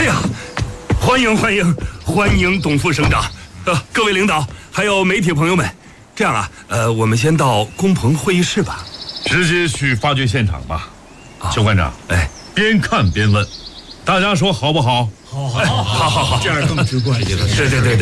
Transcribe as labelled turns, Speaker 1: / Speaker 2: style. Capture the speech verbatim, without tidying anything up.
Speaker 1: 哎呀，欢迎欢迎欢迎董副省长，呃，各位领导还有媒体朋友们，这样啊，呃，我们先到工棚会议室吧。
Speaker 2: 直接去发掘现场吧。邱馆长，
Speaker 1: 哎，
Speaker 2: 边看边问，大家说好不好？
Speaker 3: 好好好好好，这样更直观。
Speaker 1: 对对对对。